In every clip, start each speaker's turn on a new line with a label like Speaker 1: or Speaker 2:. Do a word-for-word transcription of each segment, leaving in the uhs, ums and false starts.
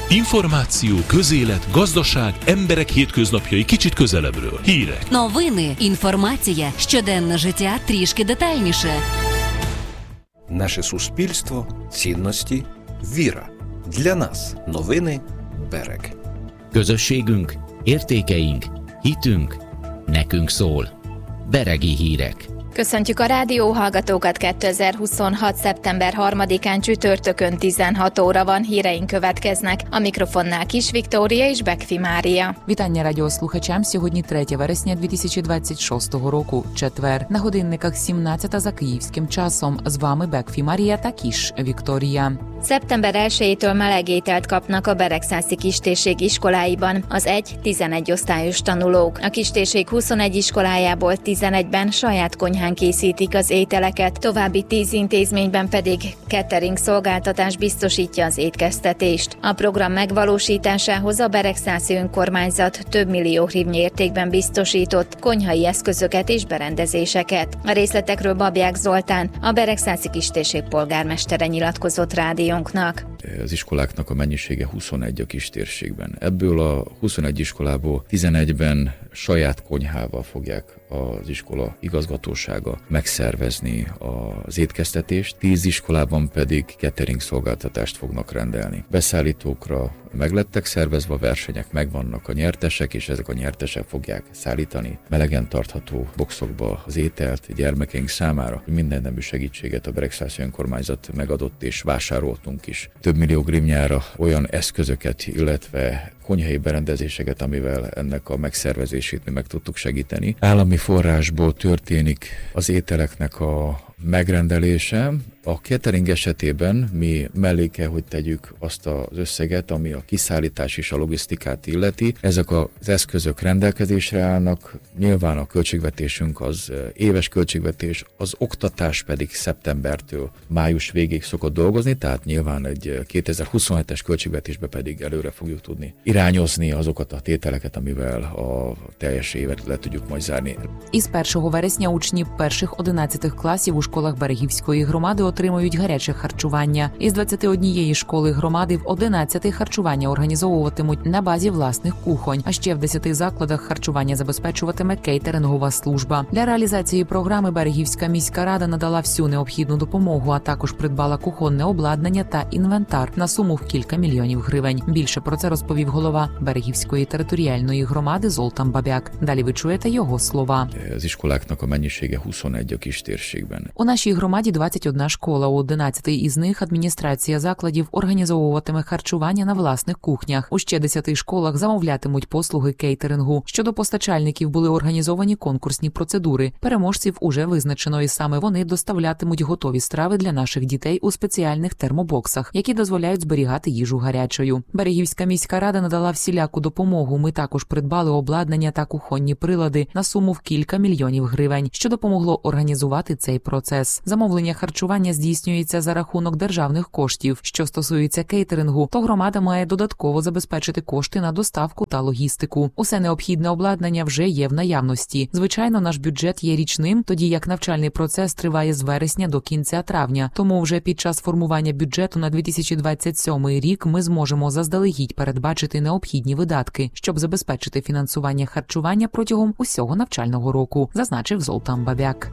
Speaker 1: Információ, közélet, gazdaság, emberek hétköznapjai kicsit közelebbről. Hírek.
Speaker 2: Новини, інформація, щоденне життя трішки детальніше.
Speaker 3: Наше суспільство – цінності, віра. Для нас новини Берег.
Speaker 4: Közösségünk, értékeink, hitünk, nekünk szól. Beregi hírek.
Speaker 5: Köszöntjük a rádióhallgatókat, kétezer-huszonhat. szeptember harmadikán csütörtökön tizenhat óra van, híreink következnek. A mikrofonnál Kis Viktória és Bekfi Mária.
Speaker 6: Вітання радіослухачам. Сьогодні третє вересня дві тисячі двадцять шостого року, четвер. На годинниках сімнадцята за київським часом. З вами Bekfi Mária та Kis Viktória.
Speaker 5: Szeptember elsejétől meleg ételt kapnak a Beregszászi Kistérség iskoláiban az egy-tizenegy osztályos tanulók. A kistérség huszonegy iskolájából tizenegyben saját konyhán készítik az ételeket, további tíz intézményben pedig catering szolgáltatás biztosítja az étkeztetést. A program megvalósításához a Beregszászi önkormányzat több millió hrivnyi értékben biztosított konyhai eszközöket és berendezéseket. A részletekről Babják Zoltán, a Beregszászi Kistérség polgármestere nyilatkozott rádió.
Speaker 7: Az iskoláknak a mennyisége huszonegy a kistérségben. Ebből a huszonegy iskolából tizenegyben saját konyhával fogják az iskola igazgatósága megszervezni az étkeztetést, tíz iskolában pedig catering szolgáltatást fognak rendelni. Beszállítókra meg lettek szervezve a versenyek, megvannak a nyertesek, és ezek a nyertesek fogják szállítani melegen tartható boxokba az ételt gyermekeink számára. Minden nemű segítséget a Beregszászi önkormányzat megadott, és vásároltunk is több millió grivnyára olyan eszközöket, illetve konyhai berendezéseket, amivel ennek a megszervezését mi meg tudtuk segíteni. Állami forrásból történik az ételeknek a megrendelése. A catering esetében mi mellé kell, hogy tegyük azt az összeget, ami a kiszállítás és a logisztikát illeti. Ezek az eszközök rendelkezésre állnak, nyilván a költségvetésünk az éves költségvetés, az oktatás pedig szeptembertől május végéig szokott dolgozni, tehát nyilván egy kétezer-huszonhetes költségvetésbe pedig előre fogjuk tudni irányozni azokat a tételeket, amivel a teljes évet le tudjuk majd zárni.
Speaker 6: Із першого вересня учні перших-одинадцятих класів у школах Берегівської громади отримують гаряче харчування. Із двадцяти однієї школи громади в одинадцяти харчування організовуватимуть на базі власних кухонь, а ще в десяти закладах харчування забезпечуватиме кейтерингова служба. Для реалізації програми Берегівська міська рада надала всю необхідну допомогу, а також придбала кухонне обладнання та інвентар на суму в кілька мільйонів гривень. Більше про це розповів голова Берегівської територіальної громади Золтан Бабяк. Далі ви чуєте його слова.
Speaker 7: Az iskoláknak a mennyisége huszonegy a kistérségben.
Speaker 6: У нашій громаді двадцять одна школа, у одинадцяти із них адміністрація закладів організовуватиме харчування на власних кухнях. У ще десяти школах замовлятимуть послуги кейтерингу. Щодо постачальників були організовані конкурсні процедури. Переможців уже визначено, і саме вони доставлятимуть готові страви для наших дітей у спеціальних термобоксах, які дозволяють зберігати їжу гарячою. Берегівська міська рада надала всіляку допомогу. Ми також придбали обладнання та кухонні прилади на суму в кілька мільйонів гривень, що допомогло організувати цей процес. Замовлення харчування здійснюється за рахунок державних коштів. Що стосується кейтерингу, то громада має додатково забезпечити кошти на доставку та логістику. Усе необхідне обладнання вже є в наявності. Звичайно, наш бюджет є річним, тоді як навчальний процес триває з вересня до кінця травня. Тому вже під час формування бюджету на дві тисячі двадцять сьомий рік ми зможемо заздалегідь передбачити необхідні видатки, щоб забезпечити фінансування харчування протягом усього навчального року, зазначив Золтан Бабяк.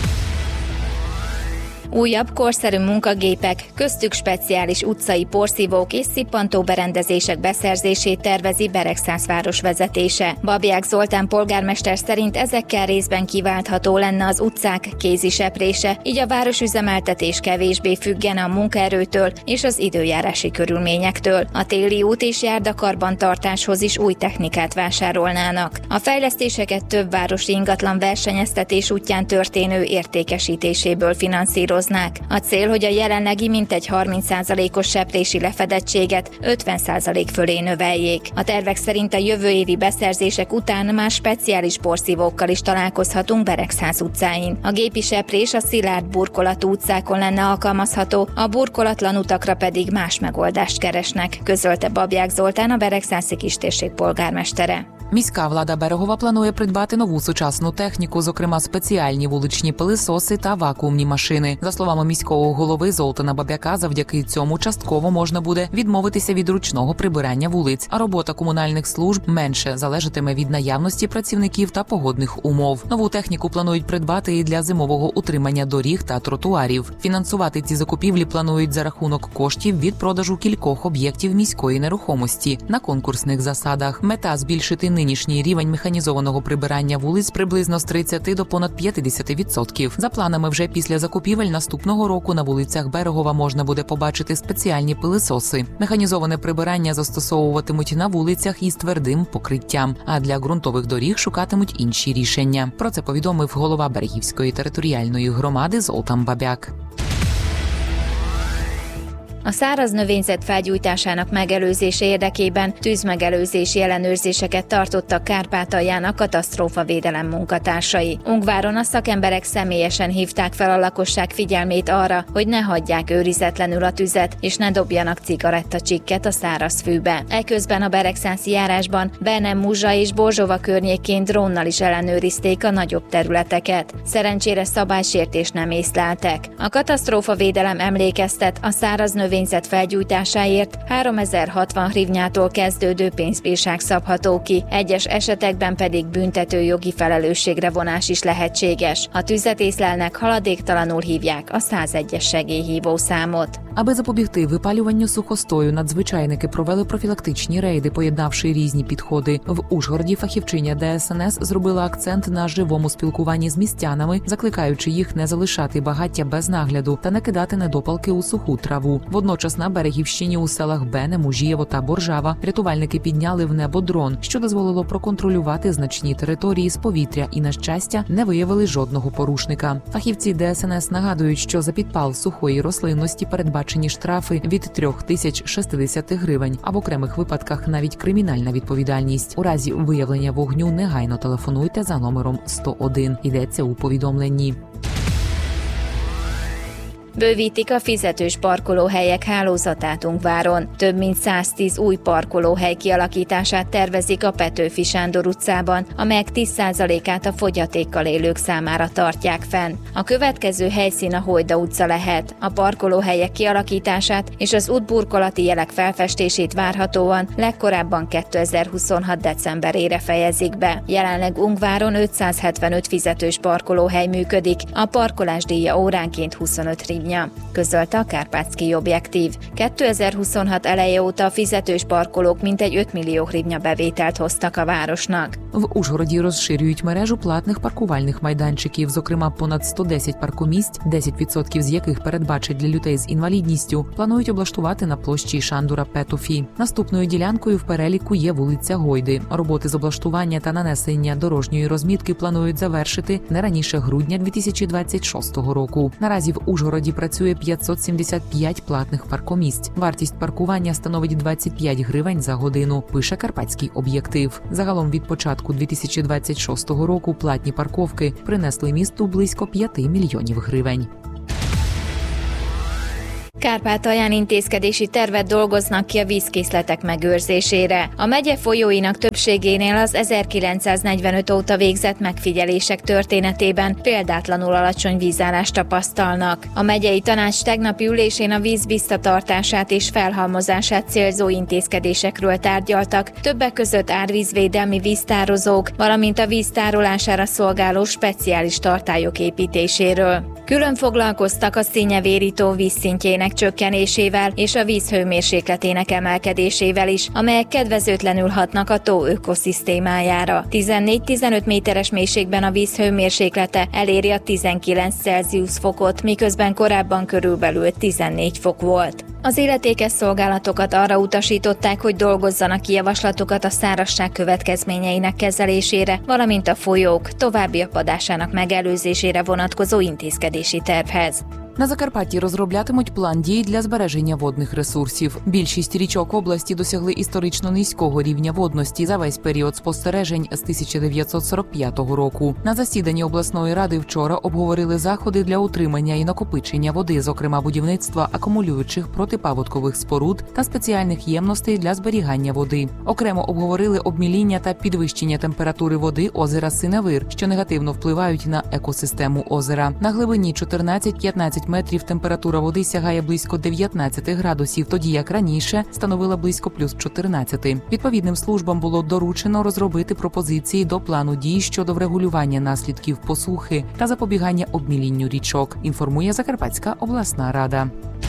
Speaker 5: Újabb, korszerű munkagépek, köztük speciális utcai porszívók és szippantó berendezések beszerzését tervezi Beregszász város vezetése. Babják Zoltán polgármester szerint ezekkel részben kiváltható lenne az utcák kéziseprése, így a városüzemeltetés kevésbé függene a munkaerőtől és az időjárási körülményektől. A téli út és járdakarbantartáshoz is új technikát vásárolnának. A fejlesztéseket több városi ingatlan versenyeztetés útján történő értékesítéséből finanszírozni. A cél, hogy a jelenlegi mintegy harminc százalékos seprési lefedettséget ötven százalék fölé növeljék. A tervek szerint a jövő évi beszerzések után már speciális porszívókkal is találkozhatunk Beregszász utcáin. A gépi seprés a szilárd burkolatú utcákon lenne alkalmazható, a burkolatlan utakra pedig más megoldást keresnek, közölte Babják Zoltán, a Beregszászi Kistérség polgármestere.
Speaker 6: Міська влада Берегова планує придбати нову сучасну техніку, зокрема спеціальні вуличні пилисоси та вакуумні машини. За словами міського голови Золтана Баб'яка, завдяки цьому частково можна буде відмовитися від ручного прибирання вулиць, а робота комунальних служб менше залежатиме від наявності працівників та погодних умов. Нову техніку планують придбати і для зимового утримання доріг та тротуарів. Фінансувати ці закупівлі планують за рахунок коштів від продажу кількох об'єктів міської нерухомості на конкурсних засадах. Мета – збільшити нинішній рівень механізованого прибирання вулиць приблизно з тридцяти до понад п'ятдесяти відсотків. За планами, вже після закупівель наступного року на вулицях Берегова можна буде побачити спеціальні пилисоси. Механізоване прибирання застосовуватимуть на вулицях із твердим покриттям, а для ґрунтових доріг шукатимуть інші рішення. Про це повідомив голова Берегівської територіальної громади Зoltán Babják.
Speaker 5: A száraz növényzet felgyújtásának megelőzése érdekében tűzmegelőzési ellenőrzéseket tartottak Kárpátalján a katasztrófavédelem munkatársai. Ungváron a szakemberek személyesen hívták fel a lakosság figyelmét arra, hogy ne hagyják őrizetlenül a tüzet, és ne dobjanak cigarettacsikket a szárazfűbe. Eközben a beregszászi járásban Bernem Muzsa és Borzsova környékén drónnal is ellenőrizték a nagyobb területeket. Szerencsére szabálysértést nem észleltek. A katasztrófavédelem emlékeztet, a száraz növényzet növényzet felgyújtásáért háromezer-hatvan hrivnyától kezdődő pénzbírság szabható ki, egyes esetekben pedig büntető jogi felelősségre vonás is lehetséges. Ha tüzet észlelnek, haladéktalanul hívják a százegyes segélyhívó számot.
Speaker 6: Аби запобігти випалюванню сухостою, надзвичайники провели профілактичні рейди, поєднавши різні підходи. В Ужгороді фахівчиня Де Ес Ен Ес зробила акцент на живому спілкуванні з містянами, закликаючи їх не залишати багаття без нагляду та не кидати недопалки у суху траву. Водночас на Берегівщині у селах Бене, Мужієво та Боржава рятувальники підняли в небо дрон, що дозволило проконтролювати значні території з повітря і, на щастя, не виявили жодного порушника. Фахівці Де Ес Ен Ес нагадують, що за підпал сухої рослинності передбачені штрафи від трьох тисяч шістдесят гривень, а в окремих випадках навіть кримінальна відповідальність. У разі виявлення вогню негайно телефонуйте за номером сто один. Йдеться у повідомленні.
Speaker 5: Bővítik a fizetős parkolóhelyek hálózatát Ungváron. Több mint száztíz új parkolóhely kialakítását tervezik a Petőfi Sándor utcában, amelyek tíz százalékát a fogyatékkal élők számára tartják fenn. A következő helyszín a Hojda utca lehet. A parkolóhelyek kialakítását és az útburkolati jelek felfestését várhatóan legkorábban kétezer-huszonhat decemberére fejezik be. Jelenleg Ungváron ötszázhetvenöt fizetős parkolóhely működik, a parkolás díja óránként huszonöt hrivnya, közölte a Kárpátszkij Objektív. kétezer-huszonhat eleje óta a fizetős parkolók mintegy öt millió hrivnya bevételt hoztak a városnak.
Speaker 6: В Ужгороді розширюють мережу платних паркувальних майданчиків, зокрема понад сто десять паркомісць, десять відсотків з яких передбачать для людей з інвалідністю, планують облаштувати на площі Шандора Петофі. Наступною ділянкою в переліку є вулиця Гойди. Роботи з облаштування та нанесення дорожньої розмітки планують завершити не раніше грудня дві тисячі двадцять шостого року. Наразі в Ужгороді працює п'ятсот сімдесят п'ять платних паркомісць. Вартість паркування становить двадцять п'ять гривень за годину, пише Карпатський Об'єктив. Загалом від початку дві tисячі двадцять шостого року платні парковки принесли місту близько п'яти мільйонів гривень.
Speaker 5: Kárpátalján intézkedési tervet dolgoznak ki a vízkészletek megőrzésére. A megye folyóinak többségénél az ezerkilencszáznegyvenöt óta végzett megfigyelések történetében példátlanul alacsony vízállást tapasztalnak. A megyei tanács tegnapi ülésén a víz visszatartását és felhalmozását célzó intézkedésekről tárgyaltak, többek között árvízvédelmi víztározók, valamint a víz tárolására szolgáló speciális tartályok építéséről. Külön foglalkoztak a színnyevérító vízszintjének csökkenésével és a víz hőmérsékletének emelkedésével is, amelyek kedvezőtlenül hatnak a tó ökoszisztémájára. tizennégy-tizenöt méteres mélységben a víz hőmérséklete eléri a tizenkilenc Celsius fokot, miközben korábban körülbelül tizennégy fok volt. Az illetékes szolgálatokat arra utasították, hogy dolgozzanak ki javaslatokat a szárazság következményeinek kezelésére, valamint a folyók további apadásának megelőzésére vonatkozó intézkedési tervhez.
Speaker 6: На Закарпатті розроблятимуть план дій для збереження водних ресурсів. Більшість річок області досягли історично низького рівня водності за весь період спостережень з тисяча дев'ятсот сорок п'ятого року. На засіданні обласної ради вчора обговорили заходи для утримання і накопичення води, зокрема будівництва акумулюючих протипаводкових споруд та спеціальних ємностей для зберігання води. Окремо обговорили обміління та підвищення температури води озера Синевир, що негативно впливають на екосистему озера. На глибині чотирнадцять-п'ятнадцять метрів температура води сягає близько дев'ятнадцять градусів, тоді як раніше становила близько плюс чотирнадцять. Відповідним службам було доручено розробити пропозиції до плану дій щодо врегулювання наслідків посухи та запобігання обмілінню річок, інформує Закарпатська обласна рада.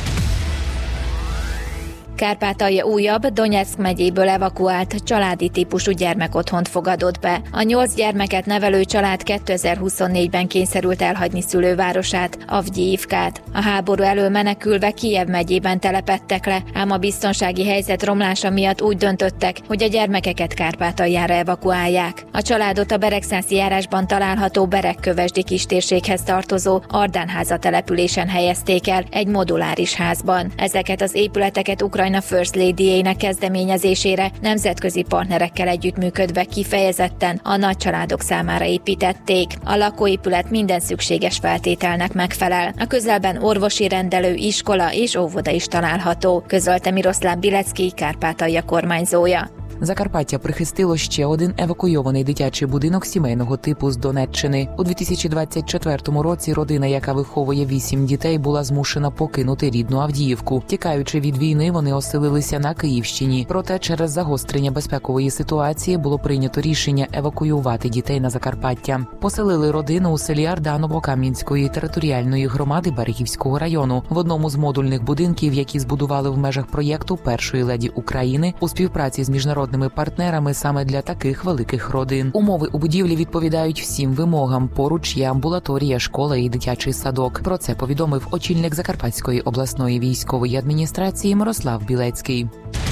Speaker 5: Kárpátalja újabb, Donyeck megyéből evakuált családi típusú gyermekotthont fogadott be. A nyolc gyermeket nevelő család kétezer-huszonnégyben kényszerült elhagyni szülővárosát, Avgyívkát. A háború elől menekülve Kijev megyében telepedtek le, ám a biztonsági helyzet romlása miatt úgy döntöttek, hogy a gyermekeket Kárpátaljára evakuálják. A családot a Beregszászi járásban található Beregkövesdi kistérséghez tartozó Ardánháza településen helyezték el, egy moduláris házban. Ezeket az épületeket Ukrajna First Lady-jének kezdeményezésére nemzetközi partnerekkel együttműködve kifejezetten a nagycsaládok számára építették. A lakóépület minden szükséges feltételnek megfelel. A közelben orvosi rendelő, iskola és óvoda is található, közölte Miroslav Bilecki, Kárpátalja kormányzója.
Speaker 6: Закарпаття прихистило ще один евакуйований дитячий будинок сімейного типу з Донеччини. У дві тисячі двадцять четвертому році родина, яка виховує вісім дітей, була змушена покинути рідну Авдіївку. Тікаючи від війни, вони оселилися на Київщині. Проте через загострення безпекової ситуації було прийнято рішення евакуювати дітей на Закарпаття. Поселили родину у селі Арданово Кам'янської територіальної громади Берегівського району в одному з модульних будинків, які збудували в межах проєкту Першої леді України у співпраці з міжнародними партнерами саме для таких великих родин. Умови у будівлі відповідають всім вимогам. Поруч є амбулаторія, школа і дитячий садок. Про це повідомив очільник Закарпатської обласної військової адміністрації Мирослав Білецький.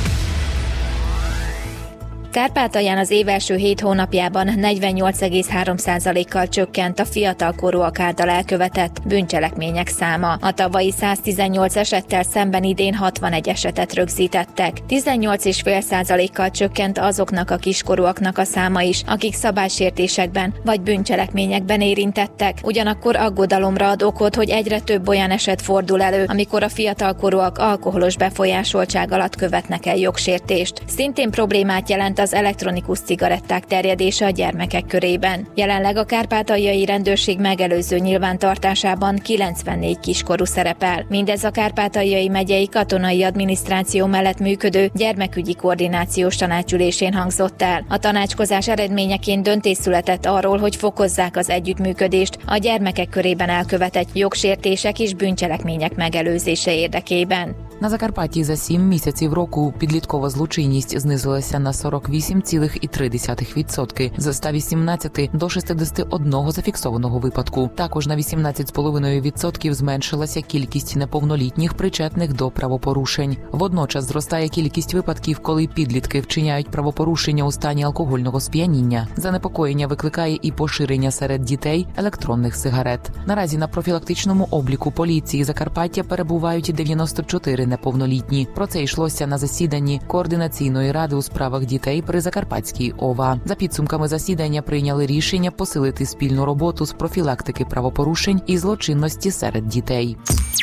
Speaker 5: Kárpátalján az év első hét hónapjában negyvennyolc egész három százalékkal csökkent a fiatalkorúak által elkövetett bűncselekmények száma. A tavalyi száztizennyolc esettel szemben idén hatvanegy esetet rögzítettek. tizennyolc egész öt százalékkal csökkent azoknak a kiskorúaknak a száma is, akik szabálysértésekben vagy bűncselekményekben érintettek. Ugyanakkor aggodalomra ad okot, hogy egyre több olyan eset fordul elő, amikor a fiatalkorúak alkoholos befolyásoltság alatt követnek el jogsértést. Szintén problémát jelent az elektronikus cigaretták terjedése a gyermekek körében. Jelenleg a kárpátaljai rendőrség megelőző nyilvántartásában kilencvennégy kiskorú szerepel. Mindez a Kárpátaljai megyei katonai adminisztráció mellett működő gyermekügyi koordinációs tanácsülésén hangzott el. A tanácskozás eredményeként döntés született arról, hogy fokozzák az együttműködést a gyermekek körében elkövetett jogsértések és bűncselekmények megelőzése érdekében.
Speaker 6: На Закарпатті за сім місяців року підліткова злочинність знизилася на сорок вісім цілих три десятих відсотка з ста вісімнадцяти до шістдесят один зафіксованого випадку. Також на вісімнадцять цілих п'ять десятих відсотка зменшилася кількість неповнолітніх, причетних до правопорушень. Водночас зростає кількість випадків, коли підлітки вчиняють правопорушення у стані алкогольного сп'яніння. Занепокоєння викликає і поширення серед дітей електронних сигарет. Наразі на профілактичному обліку поліції Закарпаття перебувають дев'яносто чотири неповнолітні. Про це йшлося на засіданні Координаційної ради у справах дітей при Закарпатській ОВА. За підсумками засідання прийняли рішення посилити спільну роботу з профілактики правопорушень і злочинності серед дітей.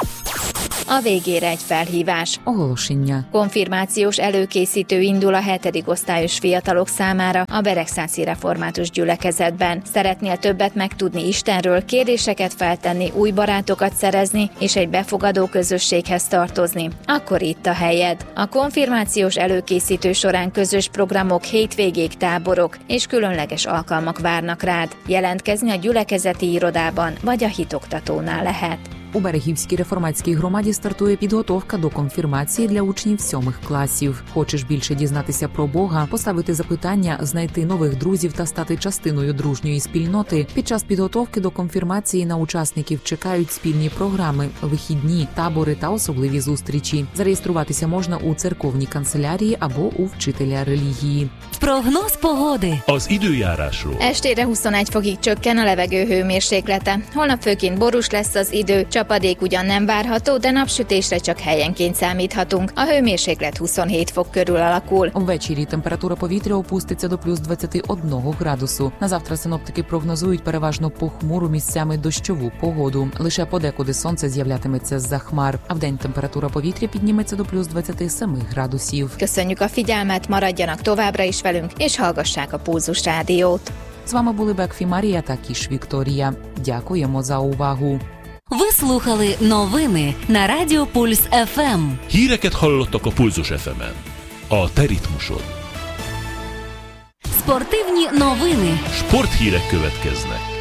Speaker 5: A végére egy felhívás.
Speaker 6: Оголошення.
Speaker 5: Konfirmációs előkészítő indul a hetedik osztályos fiatalok számára a Beregszászi Református Gyülekezetben. Szeretnél többet megtudni Istenről, kérdéseket feltenni, új barátokat szerezni és egy befogadó közösséghez tartozni? Akkor itt a helyed. A konfirmációs előkészítő során közös programok, hétvégék, táborok és különleges alkalmak várnak rád. Jelentkezni a gyülekezeti irodában vagy a hitoktatónál lehet.
Speaker 6: У Берегівській реформатській громаді стартує підготовка до конфірмації для учнів сьомих класів. Хочеш більше дізнатися про Бога, поставити запитання, знайти нових друзів та стати частиною дружньої спільноти? Під час підготовки до конфірмації на учасників чекають спільні програми, вихідні, табори та особливі зустрічі. Зареєструватися можна у церковній канцелярії або у вчителя релігії.
Speaker 2: Прогноz pogody.
Speaker 1: Az időjárásról.
Speaker 5: Estére huszonegy fokig csökken a levegő hőmérséklete. Holnap főként borús lesz az idő, csak Csapadék ugyan nem várható, de napsütésre csak helyenként számíthatunk. A hőmérséklet huszonhét fok körül alakul.
Speaker 6: Ввечері температура повітря опуститься до плюс двадцять один градусу. На завтра синоптики прогнозують переважно похмуру, місцями дощову погоду. Лише подекуди сонце з'являтиметься з-за хмар, а вдень температура повітря підніметься до плюс двадцять сім градусів.
Speaker 5: Köszönjük a figyelmet, maradjanak továbbra is velünk, és hallgassák a Pulzus Rádiót.
Speaker 6: З вами були Бекфі Марія та Кіш Вікторія. Дякуємо за увагу.
Speaker 2: Ви слухали новини на Радіо Пульс еф ем.
Speaker 1: Híreket hallottak a Pulzus еф емен. A te ritmusod.
Speaker 2: Спортивні новини.
Speaker 1: Sporthírek következnek.